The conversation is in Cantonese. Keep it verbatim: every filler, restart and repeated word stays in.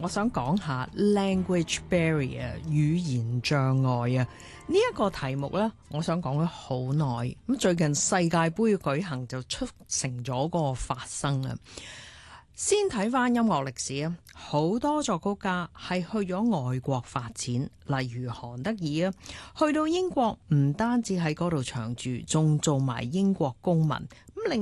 我想講下 language barrier 語言障礙啊，呢、這、一個題目呢，我想講咗好耐。咁最近世界盃嘅舉行就促成咗嗰個發生啊。先睇翻音樂歷史啊，好多作曲家係去咗外國發展，例如韓德爾啊，去到英國唔單止喺嗰度長住，仲做埋英國公民，